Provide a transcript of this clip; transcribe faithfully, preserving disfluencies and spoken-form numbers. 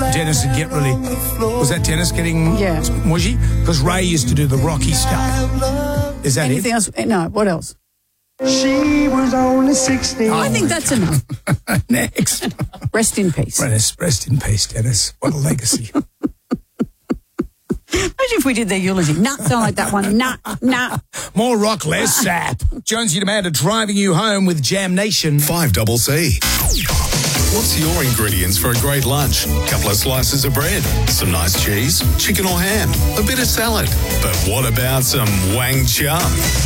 Dennis would get really... Was that Dennis getting Yeah. mushy? Because Ray used to do the Rocky stuff. Is that Anything it? else? No, what else? She was only sixteen. I think that's enough. Next. Rest in peace. Rest, rest in peace, Dennis. What a legacy. Imagine if we did their eulogy. Nah, sound like that one. Nah, nah. More rock, less sap. Jonesy Demand are driving you home with Jam Nation. five double C. What's your ingredients for a great lunch? Couple of slices of bread, some nice cheese, chicken or ham, a bit of salad. But what about some Wang Chum?